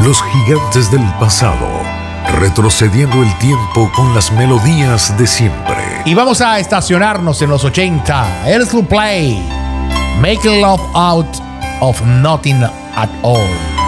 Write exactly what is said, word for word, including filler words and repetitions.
Los gigantes del pasado, retrocediendo el tiempo con las melodías de siempre. Y vamos a estacionarnos en los ochenta. Earthly Play, Make Love Out of Nothing at All.